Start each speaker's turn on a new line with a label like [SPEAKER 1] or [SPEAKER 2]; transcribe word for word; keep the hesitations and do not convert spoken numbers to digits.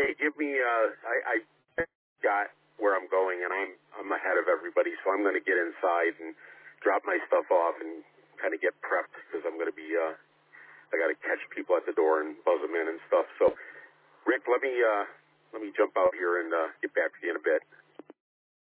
[SPEAKER 1] Hey, give me. Uh, I, I got where I'm going, and I'm I'm ahead of everybody, so I'm going to get inside and drop my stuff off and kind of get prepped because I'm going to be. Uh, I got to catch people at the door and buzz them in and stuff. So, Rick, let me uh, let me jump out here and uh, get back to you in a bit.